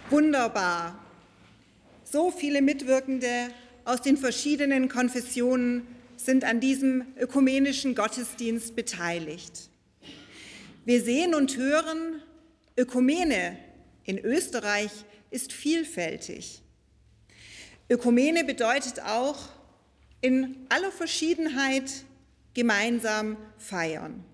Wunderbar. So viele Mitwirkende aus den verschiedenen Konfessionen sind an diesem ökumenischen Gottesdienst beteiligt. Wir sehen und hören, Ökumene in Österreich ist vielfältig. Ökumene bedeutet auch, in aller Verschiedenheit gemeinsam feiern.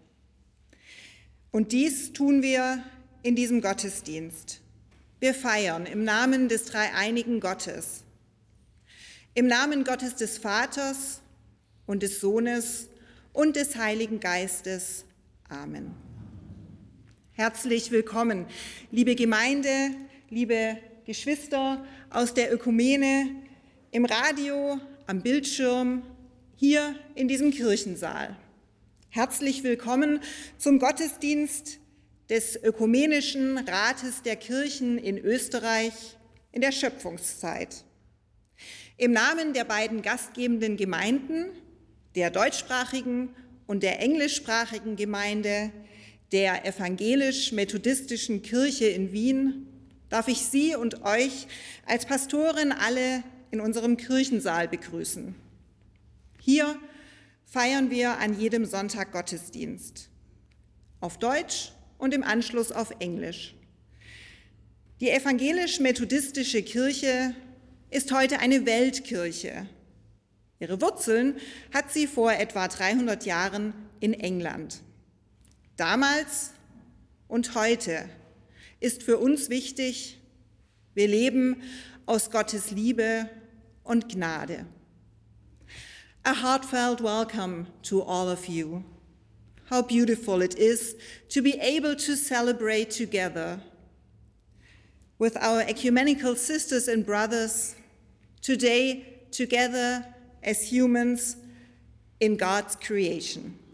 Und dies tun wir in diesem Gottesdienst. Wir feiern im Namen des dreieinigen Gottes, im Namen Gottes des Vaters und des Sohnes und des Heiligen Geistes. Amen. Herzlich willkommen, liebe Gemeinde, liebe Geschwister aus der Ökumene, im Radio, am Bildschirm, hier in diesem Kirchensaal. Herzlich willkommen zum Gottesdienst des Ökumenischen Rates der Kirchen in Österreich in der Schöpfungszeit. Im Namen der beiden gastgebenden Gemeinden, der deutschsprachigen und der englischsprachigen Gemeinde, der evangelisch-methodistischen Kirche in Wien, darf ich Sie und euch als Pastorin alle in unserem Kirchensaal begrüßen. Hier feiern wir an jedem Sonntag Gottesdienst, auf Deutsch und im Anschluss auf Englisch. Die evangelisch-methodistische Kirche ist heute eine Weltkirche. Ihre Wurzeln hat sie vor etwa 300 Jahren in England. Damals und heute ist für uns wichtig, wir leben aus Gottes Liebe und Gnade. A heartfelt welcome to all of you. How beautiful it is to be able to celebrate together with our ecumenical sisters and brothers, today together as humans in God's creation.